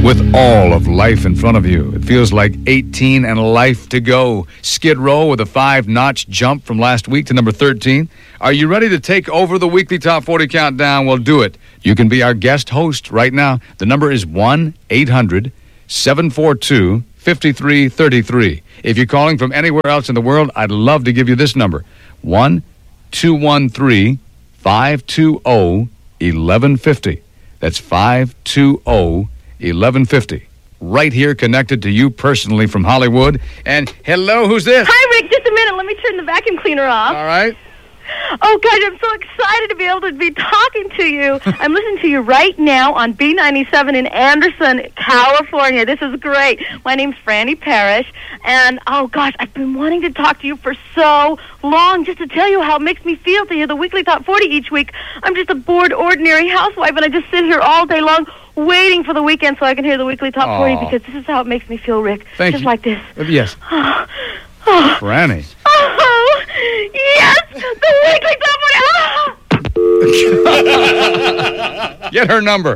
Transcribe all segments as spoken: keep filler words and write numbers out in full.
With all of life in front of you, it feels like eighteen and life to go. Skid Row with a five-notch jump from last week to number thirteen. Are you ready to take over the weekly Top forty Countdown? Well, do it. You can be our guest host right now. The number is one eight hundred seven four two five three three three. If you're calling from anywhere else in the world, I'd love to give you this number, one two one three five two zero one one five zero. That's five two zero eleven fifty. Right here, connected to you personally from Hollywood. And hello, who's this? Hi, Rick. Just a minute. Let me turn the vacuum cleaner off. All right. Oh, gosh, I'm so excited to be able to be talking to you. I'm listening to you right now on B ninety-seven in Anderson, California. This is great. My name's Franny Parrish, and, oh, gosh, I've been wanting to talk to you for so long just to tell you how it makes me feel to hear the weekly Top forty each week. I'm just a bored, ordinary housewife, and I just sit here all day long waiting for the weekend so I can hear the weekly Top Aww. forty because this is how it makes me feel, Rick. Thank just you. like this. Uh, yes. Oh, oh. Franny. Oh, yes, the weekly Top forty. Oh. Get her number.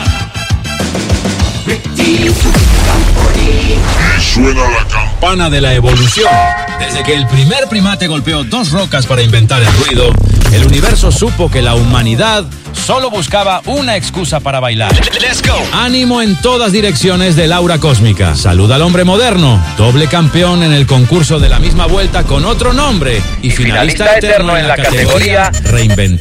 Suena la campana de la evolución. Desde que el primer primate golpeó dos rocas para inventar el ruido, el universo supo que la humanidad solo buscaba una excusa para bailar. Let's go. Ánimo en todas direcciones del aura cósmica. Saluda al hombre moderno, doble campeón en el concurso de la misma vuelta con otro nombre y, y finalista, finalista eterno en la categoría Reinventar.